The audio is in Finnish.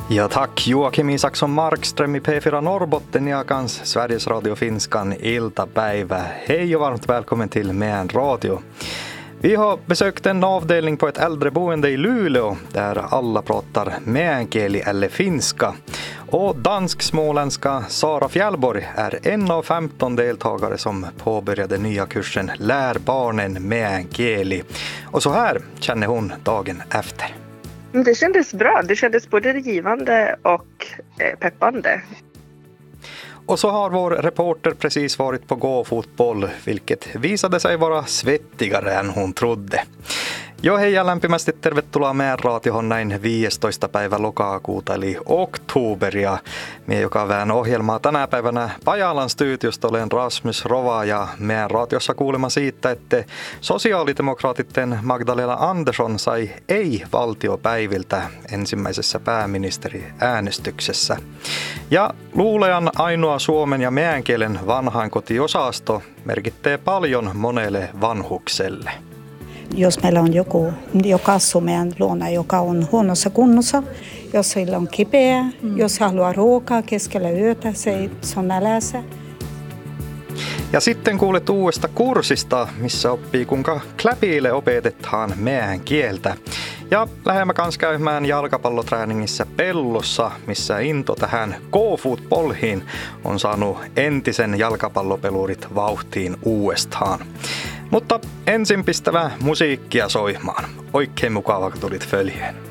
Ja tack Joakim Isaksson Markström i P4 Norrbotten, ja kans Sveriges Radio Finskan iltapäivä. Hej och varmt välkommen till Meän Radio. Vi har besökt en avdelning på ett äldreboende i Luleå där alla pratar meänkieli eller finska. Och dansk-småländska Sara Fjällborg är en av 15 deltagare som påbörjade nya kursen Lär barnen meänkieli. Och så här känner hon dagen efter. Det kändes bra. Det kändes både givande och peppande. Och så har vår reporter precis varit på gåfotboll, vilket visade sig vara svettigare än hon trodde. Jo, hei ja lämpimästi tervetuloa Meän Raatiohon näin 15. päivä lokakuuta eli oktoberia. Mie joka vähän ohjelmaa tänä päivänä Pajalan studiosta olen Rasmus Rova ja Meän Raatiossa kuulema siitä, että sosiaalidemokraatitten Magdalena Andersson sai ei-valtiopäiviltä ensimmäisessä pääministeriäänestyksessä. Ja Luulean ainoa suomen ja meänkielen vanhainkotiosasto merkittää paljon monelle vanhukselle. Jos meillä on joka asuu meidän luona, joka on huonossa kunnossa, jos sillä on kipeä, jos haluaa ruokaa keskellä yötä, se on nälässä. Ja sitten kuulet uudesta kurssista, missä oppii kuinka kläpiille opetetaan meän kieltä. Ja lähdemme kans käymään jalkapalloträäningissä Pellossa, missä into tähän K-footballiin on saanut entisen jalkapallopelurit vauhtiin uudestaan. Mutta ensin pistävä musiikkia soimaan. Oikein mukava, kun tulit följeen.